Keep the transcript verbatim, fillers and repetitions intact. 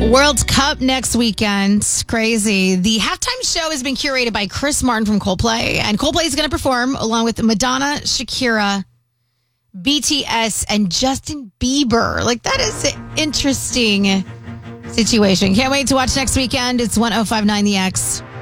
World Cup next weekend. Crazy. The halftime show has been curated by Chris Martin from Coldplay, and Coldplay is going to perform along with Madonna, Shakira, B T S, and Justin Bieber. Like, that is an interesting situation. Can't wait to watch next weekend. It's one oh five point nine The X.